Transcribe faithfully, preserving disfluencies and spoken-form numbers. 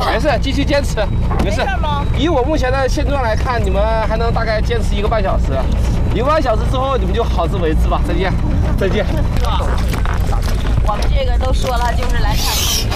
没事，继续坚持，没事。以我目前的现状来看，你们还能大概坚持一个半小时，一个半小时之后你们就好自为之吧。再见，再见。 我们这个都说了，就是来看。